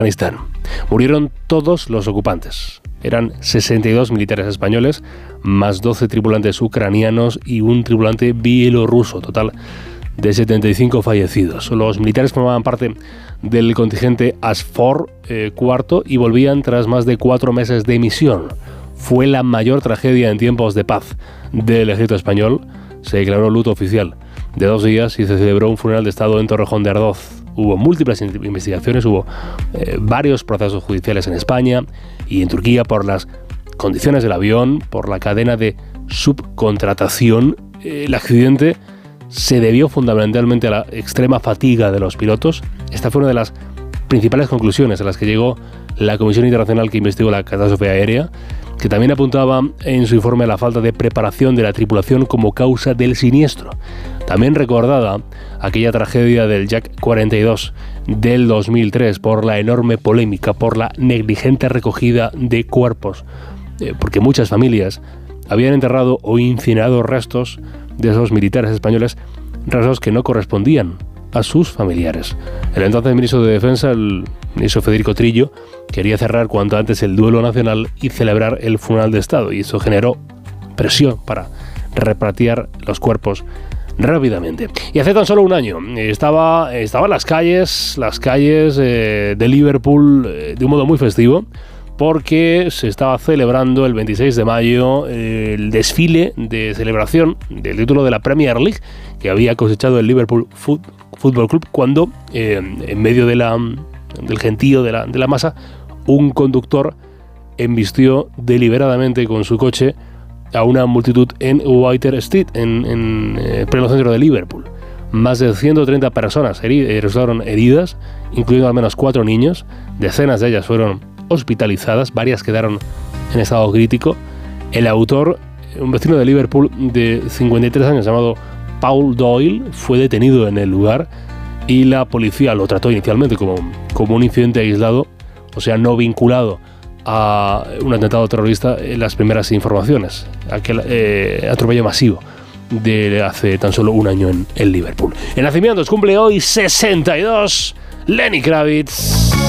Afganistán. Murieron todos los ocupantes. Eran 62 militares españoles, más 12 tripulantes ucranianos y un tripulante bielorruso, total de 75 fallecidos. Los militares formaban parte del contingente ASFOR IV y volvían tras más de 4 meses de misión. Fue la mayor tragedia en tiempos de paz del ejército español. Se declaró luto oficial de 2 días y se celebró un funeral de Estado en Torrejón de Ardoz. Hubo múltiples investigaciones, hubo varios procesos judiciales en España y en Turquía por las condiciones del avión, por la cadena de subcontratación. El accidente se debió fundamentalmente a la extrema fatiga de los pilotos. Esta fue una de las principales conclusiones a las que llegó la Comisión Internacional que investigó la catástrofe aérea, que también apuntaba en su informe a la falta de preparación de la tripulación como causa del siniestro. También recordada aquella tragedia del Yak 42 del 2003 por la enorme polémica, por la negligente recogida de cuerpos, porque muchas familias habían enterrado o incinerado restos de esos militares españoles, restos que no correspondían a sus familiares. El entonces ministro de Defensa, el ministro Federico Trillo, quería cerrar cuanto antes el duelo nacional y celebrar el funeral de Estado, y eso generó presión para repatriar los cuerpos rápidamente. Y hace tan solo un año estaba en las calles de Liverpool de un modo muy festivo, porque se estaba celebrando el 26 de mayo el desfile de celebración del título de la Premier League que había cosechado el Liverpool Football Club cuando, en medio del gentío de la masa, un conductor embistió deliberadamente con su coche a una multitud en White Street, en pleno centro de Liverpool. Más de 130 personas resultaron heridas, incluyendo al menos 4 niños. Decenas de ellas fueron hospitalizadas, varias quedaron en estado crítico. El autor, un vecino de Liverpool de 53 años llamado Paul Doyle, fue detenido en el lugar y la policía lo trató inicialmente como un incidente aislado, o sea, no vinculado a un atentado terrorista en las primeras informaciones, aquel atropello masivo de hace tan solo un año en Liverpool. En nacimientos cumple hoy 62 Lenny Kravitz.